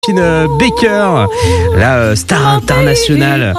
Baker, la star internationale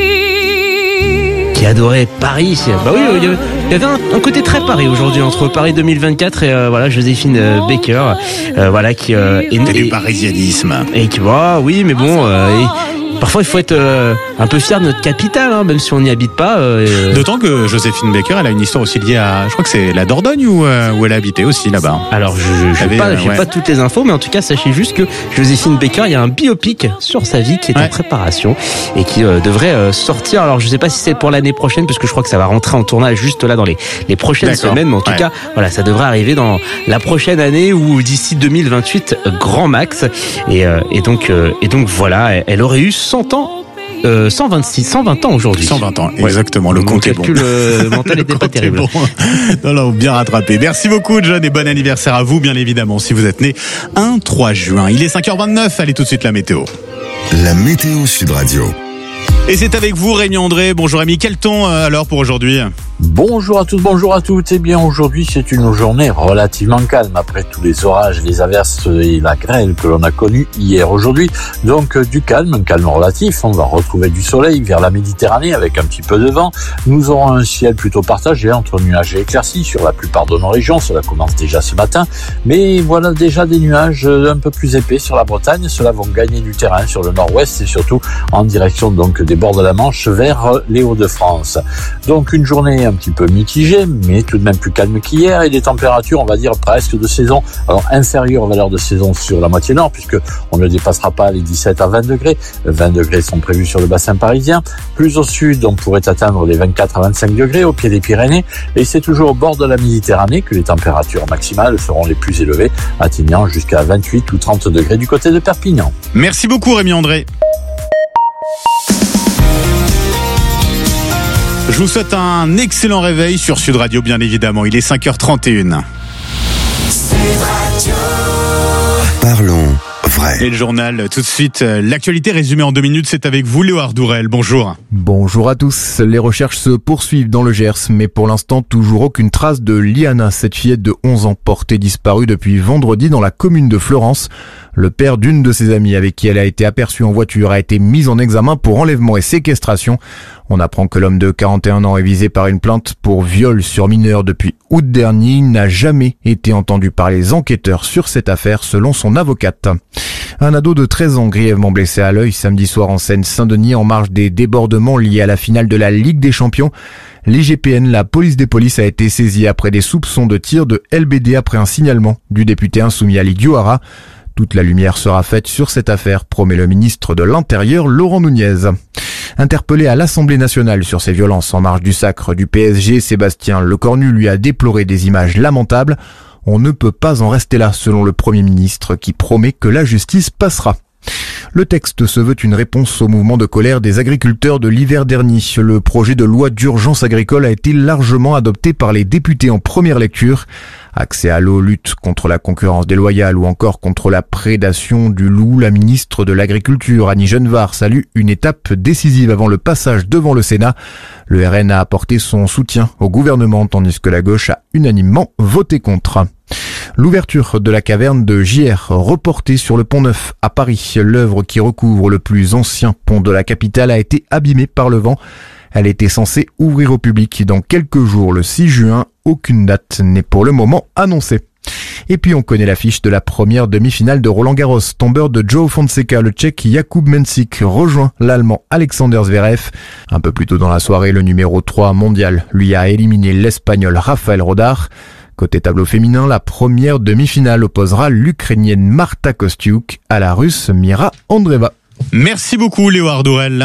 qui adorait Paris. Bah oui, il y avait un côté très Paris aujourd'hui entre Paris 2024 et Joséphine Baker, qui est du parisianisme. Et qui oui, mais bon. Parfois, il faut être un peu fier de notre capitale, même si on n'y habite pas. D'autant que Joséphine Baker, elle a une histoire aussi liée à, je crois que c'est la Dordogne où elle a habité aussi là-bas. Alors, j'ai pas toutes les infos, mais en tout cas, sachez juste que Joséphine Baker, il y a un biopic sur sa vie qui est en préparation et qui devrait sortir. Alors, je sais pas si c'est pour l'année prochaine, parce que je crois que ça va rentrer en tournage juste là dans les prochaines semaines, mais en tout cas, ça devrait arriver dans la prochaine année ou d'ici 2028, grand max. Et donc voilà, elle aurait eu 120 ans aujourd'hui. 120 ans, exactement. Le compte est bon. Le mental n'était pas terrible. Bon. Non, bien rattrapé. Merci beaucoup, John, et bon anniversaire à vous, bien évidemment, si vous êtes né un 3 juin. Il est 5h29, allez tout de suite la météo. La météo Sud Radio. Et c'est avec vous, Rémi André. Bonjour, Rémi. Quel temps alors pour aujourd'hui ? Bonjour à tous, bonjour à toutes. Eh bien, aujourd'hui, c'est une journée relativement calme après tous les orages, les averses et la grêle que l'on a connue hier. Aujourd'hui, donc, du calme, un calme relatif. On va retrouver du soleil vers la Méditerranée avec un petit peu de vent. Nous aurons un ciel plutôt partagé entre nuages et éclaircies sur la plupart de nos régions. Cela commence déjà ce matin. Mais voilà déjà des nuages un peu plus épais sur la Bretagne. Ceux-là vont gagner du terrain sur le nord-ouest et surtout en direction donc des bords de la Manche vers les Hauts-de-France. Donc, une journée un petit peu mitigé, mais tout de même plus calme qu'hier, et des températures, on va dire, presque de saison, alors inférieures aux valeurs de saison sur la moitié nord, puisque on ne dépassera pas les 17 à 20 degrés. 20 degrés sont prévus sur le bassin parisien. Plus au sud, on pourrait atteindre les 24 à 25 degrés au pied des Pyrénées, et c'est toujours au bord de la Méditerranée que les températures maximales seront les plus élevées, atteignant jusqu'à 28 ou 30 degrés du côté de Perpignan. Merci beaucoup, Rémi André. Je vous souhaite un excellent réveil sur Sud Radio, bien évidemment. Il est 5h31. Parlons vrai. Et le journal, tout de suite, l'actualité résumée en 2 minutes, c'est avec vous, Léo Ardourel. Bonjour. Bonjour à tous. Les recherches se poursuivent dans le Gers, mais pour l'instant, toujours aucune trace de Liana, cette fillette de 11 ans portée disparue depuis vendredi dans la commune de Fleurance. Le père d'une de ses amies avec qui elle a été aperçue en voiture a été mis en examen pour enlèvement et séquestration. On apprend que l'homme de 41 ans est visé par une plainte pour viol sur mineur depuis août dernier. Il n'a jamais été entendu par les enquêteurs sur cette affaire, selon son avocate. Un ado de 13 ans grièvement blessé à l'œil samedi soir en Seine-Saint-Denis en marge des débordements liés à la finale de la Ligue des Champions. L'IGPN, la police des polices, a été saisie après des soupçons de tir de LBD après un signalement du député insoumis Ali Diouara. Toute la lumière sera faite sur cette affaire, promet le ministre de l'Intérieur, Laurent Nunez. Interpellé à l'Assemblée nationale sur ces violences en marge du sacre du PSG, Sébastien Lecornu lui a déploré des images lamentables. On ne peut pas en rester là, selon le Premier ministre, qui promet que la justice passera. Le texte se veut une réponse au mouvement de colère des agriculteurs de l'hiver dernier. Le projet de loi d'urgence agricole a été largement adopté par les députés en première lecture. Accès à l'eau, lutte contre la concurrence déloyale ou encore contre la prédation du loup, la ministre de l'Agriculture, Annie Genevard, salue une étape décisive avant le passage devant le Sénat. Le RN a apporté son soutien au gouvernement, tandis que la gauche a unanimement voté contre. L'ouverture de la caverne de JR, reportée sur le Pont Neuf à Paris. L'œuvre qui recouvre le plus ancien pont de la capitale a été abîmée par le vent. Elle était censée ouvrir au public dans quelques jours, le 6 juin. Aucune date n'est pour le moment annoncée. Et puis on connaît l'affiche de la première demi-finale de Roland-Garros. Tombeur de Joe Fonseca, le Tchèque Jakub Mensik rejoint l'Allemand Alexander Zverev. Un peu plus tôt dans la soirée, le numéro 3 mondial lui a éliminé l'Espagnol Rafael Rodar. Côté tableau féminin, la première demi-finale opposera l'Ukrainienne Marta Kostyuk à la Russe Mira Andreeva. Merci beaucoup, Léo Ardourel.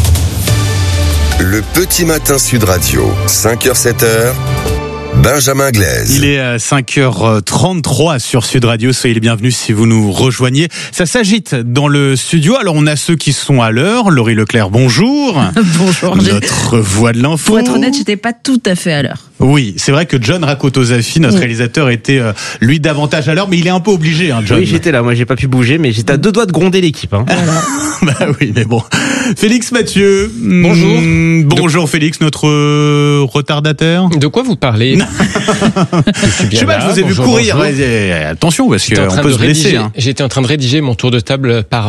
Le petit matin Sud Radio, 5h-7h. Benjamin Glaise. Il est à 5h33 sur Sud Radio. Soyez les bienvenus si vous nous rejoignez. Ça s'agite dans le studio. Alors, on a ceux qui sont à l'heure. Laurie Leclerc, bonjour. Bonjour. Notre voix de l'info. Pour être honnête, j'étais pas tout à fait à l'heure. Oui, c'est vrai que John Rakotozafi, notre réalisateur, était lui davantage à l'heure, mais il est un peu obligé, hein, John. Oui, j'étais là. Moi, j'ai pas pu bouger, mais j'étais à 2 doigts de gronder l'équipe. Hein. Bah oui, mais bon. Félix Mathieu. Bonjour. Bonjour Félix, notre retardataire. De quoi vous parlez? Je sais pas, je vous ai vu courir. Attention, parce qu'on peut se blesser. J'étais en train de rédiger mon tour de table par